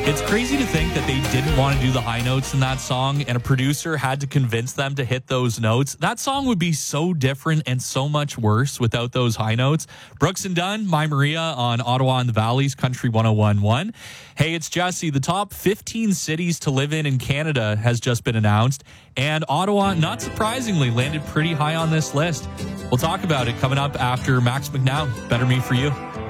It's crazy to think that they didn't want to do the high notes in that song and a producer had to convince them to hit those notes. That song would be so different and so much worse without those high notes. Brooks and Dunn, My Maria on Ottawa and the Valley's Country 101.1. Hey, it's Jesse. The top 15 cities to live in Canada has just been announced, and Ottawa, not surprisingly, landed pretty high on this list. We'll talk about it coming up after Max McNown, Better Me For You.